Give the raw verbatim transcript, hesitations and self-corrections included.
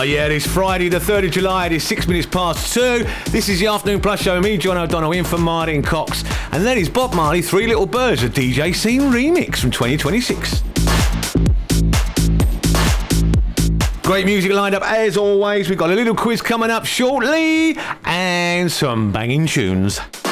yeah, it's Friday the third of July, it is six minutes past two. This is the Afternoon Plus Show with me, John O'Donnell, in for Martin Cox. And that is Bob Marley, Three Little Birds, a D J Scene remix from twenty twenty-six. Great music lined up as always. We've got a little quiz coming up shortly and some banging tunes.